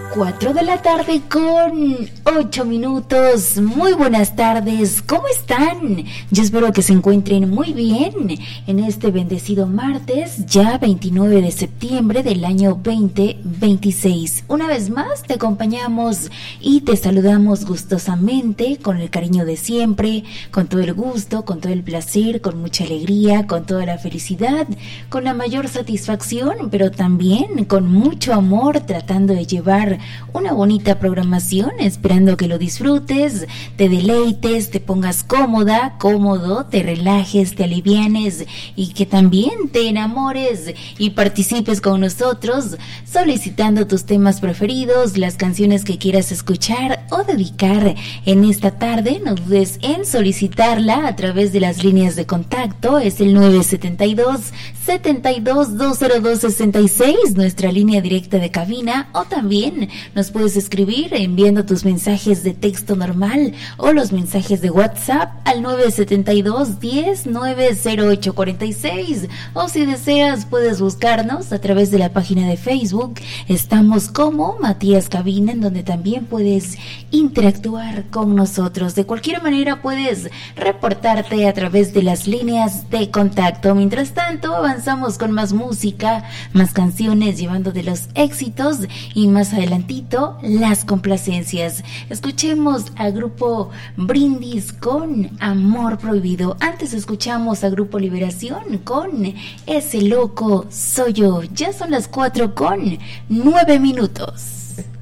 4 de la tarde con 8 minutos. Muy buenas tardes, ¿cómo están? Yo espero que se encuentren muy bien en este bendecido martes, ya 29 de septiembre del año 2026. Una vez más te acompañamos y te saludamos gustosamente, con el cariño de siempre, con todo el gusto, con todo el placer, con mucha alegría, con toda la felicidad, con la mayor satisfacción, pero también con mucho amor, tratando de llevar una bonita programación, esperando que lo disfrutes, te deleites, te pongas cómoda, cómodo, te relajes, te alivianes y que también te enamores y participes con nosotros solicitando tus temas preferidos, las canciones que quieras escuchar o dedicar en esta tarde. No dudes en solicitarla a través de las líneas de contacto. Es el 972-72-202-66, nuestra línea directa de cabina, o también nos puedes escribir enviando tus mensajes de texto normal o los mensajes de WhatsApp al 972-10-90846, o si deseas puedes buscarnos a través de la página de Facebook. Estamos como Matías Cabina, en donde también puedes interactuar con nosotros. De cualquier manera puedes reportarte a través de las líneas de contacto. Mientras tanto avanzamos con más música, más canciones, llevando de los éxitos y más adelantito las complacencias. Escuchemos a Grupo Brindis con Amor Prohibido. Antes escuchamos a Grupo Liberación con Ese Loco Soy Yo. Ya son las 4:09.